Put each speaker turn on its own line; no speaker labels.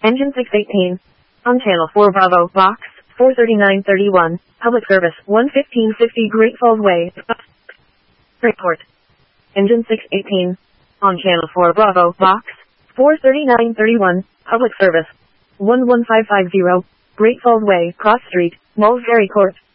Engine 618. On Channel 4 Bravo, Box 43931, Public Service 11550 Great Falls Way. Report. Engine 618. On Channel 4 Bravo, Box 43931, Public Service 11550 Great Falls Way, Cross Street, Mulsbury Court.